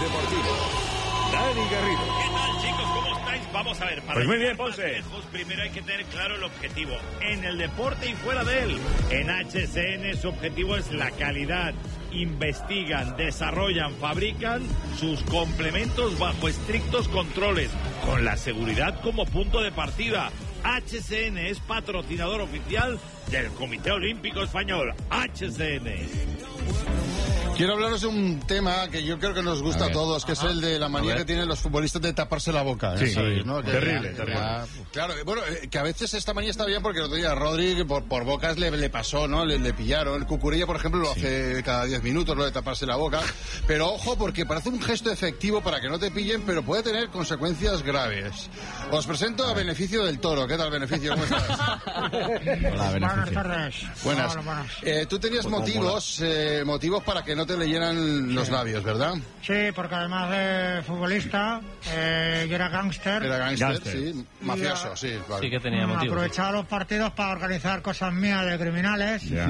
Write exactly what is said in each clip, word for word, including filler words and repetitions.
Deportivo. Dani Garrido. ¿Qué tal, chicos? ¿Cómo estáis? Vamos a ver. Para pues muy bien, Ponce. Ponce. Primero hay que tener claro el objetivo. En el deporte y fuera de él. En H C N su objetivo es la calidad. Investigan, desarrollan, fabrican sus complementos bajo estrictos controles, con la seguridad como punto de partida. H C N es patrocinador oficial del Comité Olímpico Español. H C N. Quiero hablaros de un tema que yo creo que nos gusta a, a todos, que Ajá. es el de la manía que tienen los futbolistas de taparse la boca. Sí, ¿sabéis, no? Que terrible, ya, terrible. Ya, claro, bueno, que a veces esta manía está bien porque el otro día a Rodri por, por bocas le, le pasó, ¿no? Le, le pillaron. El Cucurella, por ejemplo, lo sí. hace cada diez minutos, lo de taparse la boca. Pero ojo, porque parece un gesto efectivo para que no te pillen, pero puede tener consecuencias graves. Os presento a Beneficio del Toro. ¿Qué tal, Beneficio? ¿Cómo estás? Hola, Beneficio. Buenas tardes. Buenas. Hola, buenas. Eh, tú tenías pues motivos, eh, motivos para que no te leyeran los sí. labios, ¿verdad? Sí, porque además de futbolista, eh, yo era gángster. Era gángster, sí. Mafioso, sí. Vale. Sí que tenía motivos. Aprovechaba los partidos para organizar cosas mías de criminales. Yeah.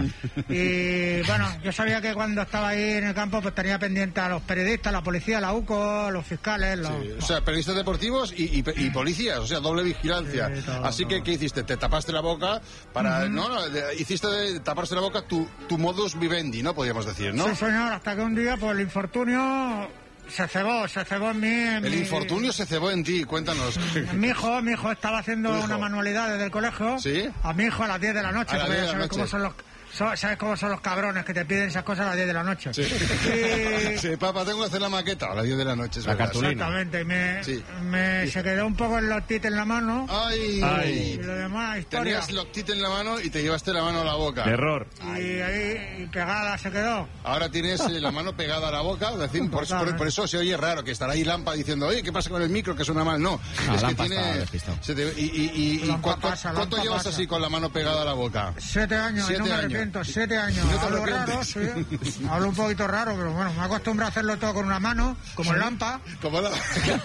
Y bueno, yo sabía que cuando estaba ahí en el campo, pues tenía pendiente a los periodistas, la policía, la U C O, los fiscales. Los... Sí. O sea, periodistas deportivos y, y, y policías, o sea, doble vigilancia. Sí, todo, Así todo. que, ¿qué hiciste? Te tapaste la boca para... Uh-huh. No, no, de, hiciste de taparse la boca tu, tu modus vivendi, ¿no? Podríamos decir, ¿no? Sí, señor, hasta que un día, pues el infortunio se cebó, se cebó en mí. En el mi... infortunio se cebó en ti, cuéntanos. Mi hijo, mi hijo estaba haciendo una manualidad desde el colegio. ¿Sí? A mi hijo a las diez de la noche, porque ya sabes cómo son los... ¿Sabes cómo son los cabrones que te piden esas cosas a las diez de la noche? Sí, y... sí papá, tengo que hacer la maqueta a las diez de la noche. La cartulina. Exactamente, me, sí. me se quedó un poco el loctite en la mano. ¡Ay! Ay. Y lo demás, historia. Tenías loctite en la mano y te llevaste la mano a la boca. Error. Y Ay. ahí y pegada se quedó. Ahora tienes eh, la mano pegada a la boca, decir, por, eso, por, por eso se oye raro, que estará ahí Lampa diciendo, oye, ¿qué pasa con el micro? Que suena mal. No, no es que Lampa tiene... Se te, y y, y, y ¿cuánto, pasa, ¿cuánto llevas pasa. así con la mano pegada a la boca? Siete años, siete y no me años. arrepiento, siete años. No Hablo raro, sí. Hablo un poquito raro, pero bueno, me acostumbro a hacerlo todo con una mano, como el Lampa. Como la...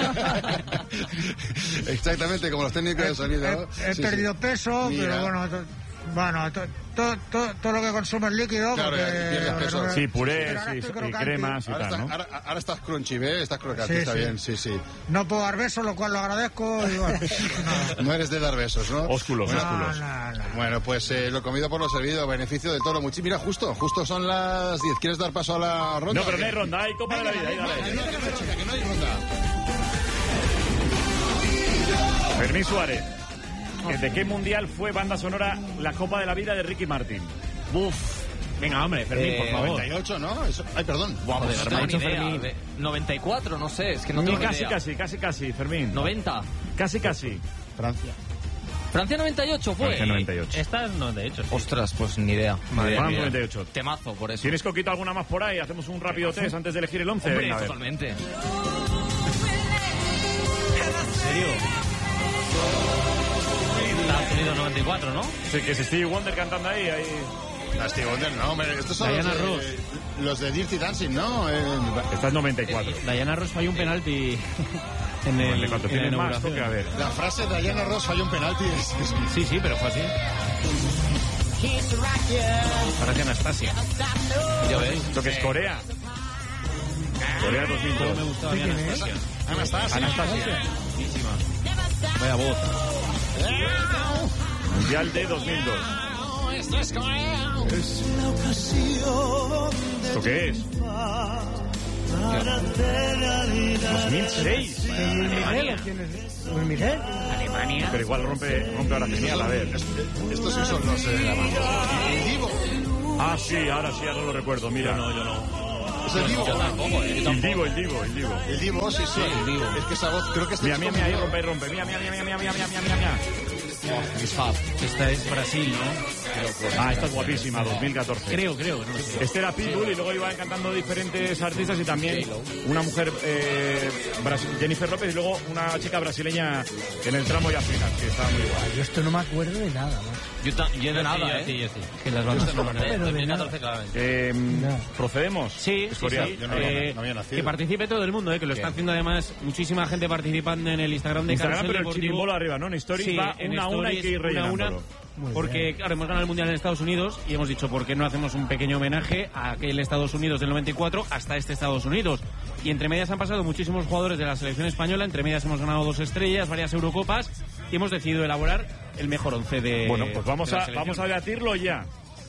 Exactamente, como los técnicos de sonido. He, he, he sí, perdido sí. peso, Mira. pero bueno... To, Bueno, todo to, to, to lo que consumo es líquido. Claro, porque, peso. Sí, purés y, y cremas y ahora tal, está, ¿no? Ahora, ahora estás crunchy, ¿ves? Estás crocante, sí, está sí. bien, sí, sí. No puedo dar besos, lo cual lo agradezco. Y bueno, no. no eres de dar besos, ¿no? Ósculos, bueno, ósculos. No, no, no. Bueno, pues eh, lo comido por lo servido, beneficio de toro. Muchi Mira, justo, justo son las diez. ¿Quieres dar paso a la ronda? No, pero no hay ronda, hay Copa de la Vida. Ahí, dale. Que no hay ronda. Fermín Suárez. ¿De qué mundial fue banda sonora la Copa de la Vida de Ricky Martin? Uf. Venga, hombre, Fermín, eh, por favor. noventa y ocho, ¿no? Eso... Ay, perdón. Vamos, no tengo ni idea. Fermín. De noventa y cuatro, no sé, es que no tengo ni casi, idea. Casi, casi, casi, Fermín. noventa. Casi, casi. Francia. Francia noventa y ocho fue. Francia noventa y ocho. Esta es noventa y ocho. Sí. Ostras, pues ni idea. Madre mía. noventa y ocho. Temazo, por eso. ¿Tienes, Coquito, alguna más por ahí? Hacemos un rápido ¿Temazo? test antes de elegir el once. Hombre, Venga, totalmente. ¿En serio? Estados Unidos noventa y cuatro, ¿no? Sí, que es Stevie Wonder cantando ahí. ahí. No, Stevie Wonder no, hombre. Estos son Diana los de, Ross. los de Dirty Dancing, ¿no? Eh, Esta es noventa y cuatro. Eh, Diana Ross falló un penalti en el... Vale, ¿cuánto tiene más? Toque, a ver. La frase de Diana Ross falló un penalti. Es, es... Sí, sí, pero fue así. Parece Anastasia. ¿Ya ves? Lo que es Corea. Corea dos mil dos. Me gustaba bien Anastasia. Anastasia. Anastasia. Vaya voz. Mundial de dos mil dos. ¿Esto qué es? dos mil seis. ¿Luis Miguel? Alemania. Pero igual rompe, rompe ahora genial, a ver. Estos sí son los de la banda. El Divo. Ah, sí, ahora sí, ahora lo recuerdo. Mira, no, yo no. Es el Divo. Yo tampoco, eh, yo El tampoco. Divo, el Divo, el Divo. El Divo, sí, sí. El Divo. Es que esa voz, creo que está... Mira, mira, mira, ahí rompe, rompe. Mira, mira, mira, mira, mira, mira, mira, mira, mira. Es fab. Esta es Brasil, ¿no? Ah, esta es guapísima, dos mil catorce. Creo, creo. No sé. Este era Pitbull y luego iban cantando diferentes artistas y también una mujer, eh, Brasil, Jennifer López, y luego una chica brasileña en el tramo y al final, que estaba muy guay. Yo esto no me acuerdo de nada, ¿no? Yo, ta- yo de nada, yo ¿eh? sí, yo sí. Que las bandas no van a De ver. dos mil catorce, claramente. Eh, No. ¿Procedemos? Sí, Es sí, Corea. sí. Yo no había- Eh, no había nacido. que participe todo el mundo, eh, que lo está haciendo además muchísima gente participando en el Instagram de Instagram, Carrusel pero el Deportivo. chirimbolo arriba, ¿no? En Stories Sí, va en una a una, hay que ir Stories, una a una, rellenándolo. porque, claro, hemos ganado el Mundial en Estados Unidos y hemos dicho, ¿por qué no hacemos un pequeño homenaje a aquel Estados Unidos del noventa y cuatro hasta este Estados Unidos? y entre medias han pasado muchísimos jugadores de la selección española, entre medias hemos ganado dos estrellas, varias Eurocopas, y hemos decidido elaborar el mejor once de Bueno, pues vamos de la a selección. vamos a debatirlo ya.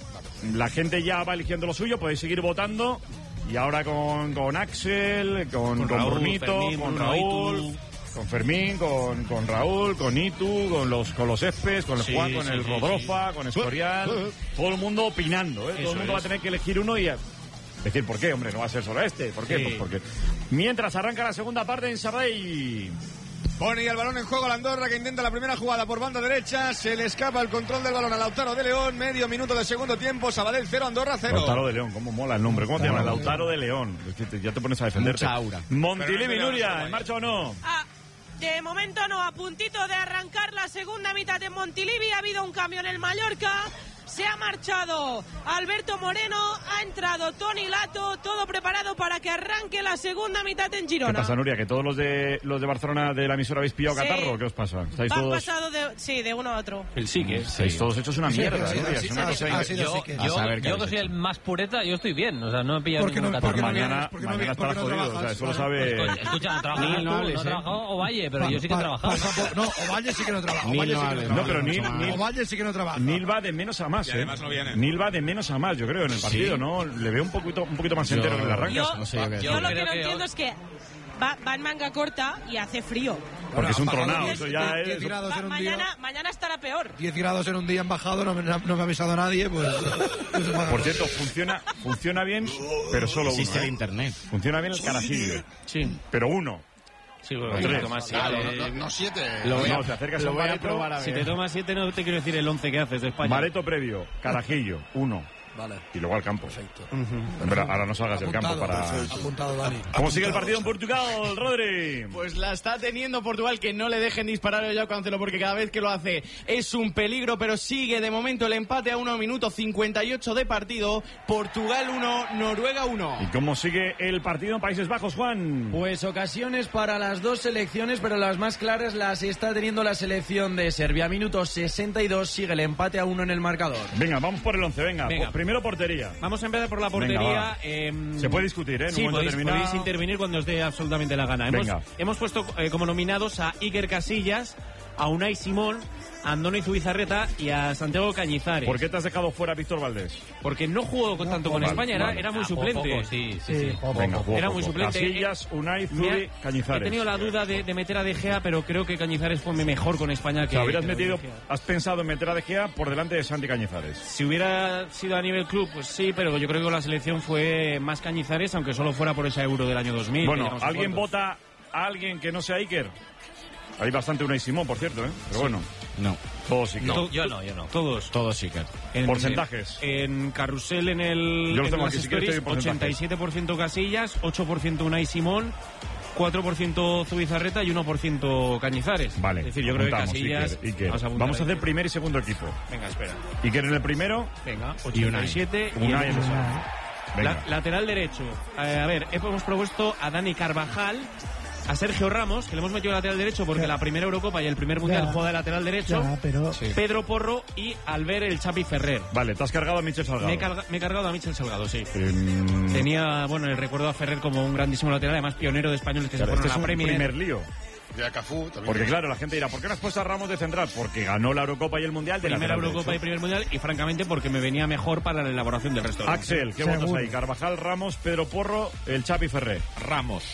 La gente ya va eligiendo lo suyo, podéis seguir votando. Y ahora con, con Axel, con, Con con Raúl, Brunito, Fermín, con Bruno, Raúl, Itu. con Fermín, con, con Raúl, con Itu, con los con los Espes, con el Sí, Juan, con sí, el sí, Rodrofa, con Escorial. Todo el mundo opinando, ¿eh? Todo Eso el mundo va a es. tener que elegir uno y a- decir por qué, hombre, no va a ser solo este. ¿Por qué? Sí. Pues porque mientras arranca la segunda parte en Sabadell. Pone el balón en juego la Andorra, que intenta la primera jugada por banda derecha. Se le escapa el control del balón a Lautaro de León. Medio minuto de segundo tiempo. Sabadell cero, Andorra cero. Lautaro de León, cómo mola el nombre. ¿Cómo te llamas? Lautaro de León. Es que te- ya te pones a defenderte. Mucha aura. Montilivi, Pero no Nuria, tenemos ¿en marcha o no? Ah, de momento no, a puntito de arrancar la segunda mitad de Montilivi. Ha habido un cambio en el Mallorca. Se ha marchado Alberto Moreno, ha entrado Toni Lato, todo preparado para que arranque la segunda mitad en ¿Qué Girona. pasa, Nuria? ¿Que todos los de los de Barcelona de la emisora habéis pillado Sí. catarro? ¿Qué os pasa? ¿Estáis Han todos, pasado de, sí, de uno a otro. El sí que estáis todos hechos una mierda, sí, Nuria? sí, Es una sí, cosa sí, increíble. sí, Yo, sí, que- yo, A yo saber qué que habéis soy el hecho. más pureta, yo estoy bien. O sea, no he pillado ¿Por qué ningún no- catarro. por qué no Mañana, vienes? ¿Por qué no mañana vienes? ¿Por estarás qué no jodido. O sea, trabajas? eso lo Vale. sabe... Pues, escucha, no trabajas Ni tú, no no hables, he ¿eh? trabajado Ovalle, pero Pa- yo sí que he pa- trabajado. pasa por- No, Ovalle sí que no trabaja. Ni Ovalle no sí que hables. no No, pero trabaja. ni, ni, Ovalle sí que no trabaja. Nil va de menos a más, Y ¿eh? además no viene. Nil va de menos a más, yo creo, en el partido, ¿no? Le veo un poquito, un poquito más entero que el arranque. Yo, no sé yo qué yo decir. lo que Creo no que entiendo hoy- es que va, va en manga corta y hace frío. Porque es un Bueno, tronado, apagado, eso ya diez- diez es... grados Va- en un mañana, día. mañana estará peor. diez grados en un día en bajado, no me, no me ha avisado nadie, pues... pues apaga. Por cierto, funciona, funciona bien, pero solo uno. Existe el ¿eh? internet. Funciona bien el carajillo, Sí, pero uno. sí, bueno, Tres. si tomas siete, Claro, no, no, no siete. Lo voy a- No, te acercas lo a un voy a bareto, probar a ver. Si te tomas siete no te quiero decir el once que haces de España. Bareto previo, carajillo, uno. Vale. Y luego al campo. Perfecto. Pero ahora no salgas del campo Apuntado, para... perfecto. Apuntado, Dani. ¿Cómo sigue el Apuntado. partido en Portugal, Rodri? Pues la está teniendo Portugal, que no le dejen disparar a Joao Cancelo porque cada vez que lo hace es un peligro, pero sigue de momento el empate a uno minuto cincuenta y ocho de partido. Portugal uno, Noruega uno. ¿Y cómo sigue el partido en Países Bajos, Juan? Pues ocasiones para las dos selecciones, pero las más claras las está teniendo la selección de Serbia. Minuto sesenta y dos, sigue el empate a uno en el marcador. Venga, vamos por el once, venga. Venga. Po- Primero portería. Vamos a empezar por la Venga, portería. va. em, Se puede discutir, ¿eh? En un Sí, momento podéis, determinado. podéis intervenir cuando os dé absolutamente la gana. Hemos, Venga. hemos puesto eh, como nominados a Iker Casillas, a Unai Simón, a Andoni Zubizarreta y a Santiago Cañizares. ¿Por qué te has dejado fuera a Víctor Valdés? Porque no jugó con- tanto con vale, España, era, vale. era muy Ah, poco, suplente. sí, sí, sí. Venga, poco, Era muy poco. suplente. Casillas, Unai, Me ha- Zubi, Cañizares. He tenido la duda de, de meter a De Gea, pero creo que Cañizares fue mejor con España O que... sea, habrías que metido, De Gea. has pensado en meter a De Gea por delante de Santi Cañizares. Si hubiera sido a nivel club, pues sí, pero yo creo que con la selección fue más Cañizares, aunque solo fuera por esa Euro del año dos mil. Bueno, que llegamos a ¿alguien cuartos. vota a alguien que no sea Iker? Hay bastante Unai Simón, por cierto, ¿eh? Pero bueno, No. todos Iker. To- Yo no, yo no. Todos. Todos sí que. En- Porcentajes. En Carrusel, en el Yo los en tengo las aquí, si quieres te stories, doy porcentajes. ochenta y siete por ciento Casillas, ocho por ciento Unai Simón, cuatro por ciento Zubizarreta y uno por ciento Cañizares. Vale, Es decir, yo creo que apuntamos, Casillas... Iker, Iker. Vamos a, apuntar Vamos a ahí. hacer primer y segundo equipo. Venga, espera. Iker en el primero, Venga, ochenta y siete y Unai en el- el segundo. Venga. La- lateral derecho. Eh, a ver, hemos propuesto a Dani Carvajal, a Sergio Ramos, que le hemos metido lateral derecho porque la primera Eurocopa y el primer Mundial Ya. juega de lateral derecho. Ya, pero... Pedro Porro y Albert el Chapi Ferrer. Vale, te has cargado a Michel Salgado. Me he, carga- me he cargado a Michel Salgado, sí. Em, Tenía, bueno, el recuerdo a Ferrer como un grandísimo lateral, además pionero de españoles que claro, se este fueron es a un la Premier. primer lío. Y a Cafú también. Porque claro, la gente dirá, ¿por qué no has puesto a Ramos de central? Porque ganó la Eurocopa y el Mundial de Primera lateral Eurocopa y derecho. primer Mundial y francamente porque me venía mejor para la elaboración del resto. del Axel, ¿qué Seguro. votos ahí? Carvajal, Ramos, Pedro Porro, el Chapi Ferrer. Ramos.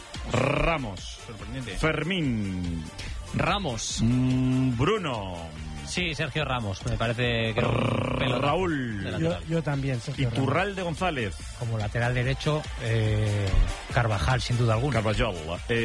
Ramos. sorprendente. Fermín. Ramos. Mm, Bruno. Sí, Sergio Ramos. Me parece que era un pelotón de Raúl. lateral. Yo, yo también, Sergio Ramos. Iturralde González. Como lateral derecho, eh, Carvajal, sin duda alguna. Carvajal. Eh,